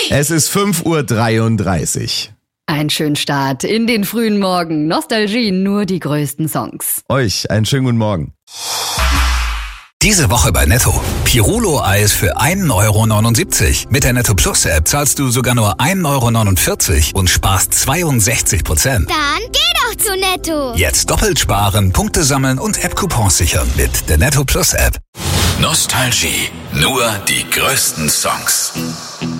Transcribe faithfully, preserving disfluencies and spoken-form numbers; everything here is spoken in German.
Es ist fünf Uhr dreiunddreißig. Ein schönen Start in den frühen Morgen. Nostalgie, nur die größten Songs. Euch einen schönen guten Morgen. Diese Woche bei Netto. Pirulo-Eis für ein Euro neunundsiebzig. Mit der Netto Plus App zahlst du sogar nur ein Euro neunundvierzig und sparst zweiundsechzig Prozent. Dann geh doch zu Netto. Jetzt doppelt sparen, Punkte sammeln und App-Coupons sichern mit der Netto Plus App. Nostalgie. Nur die größten Songs.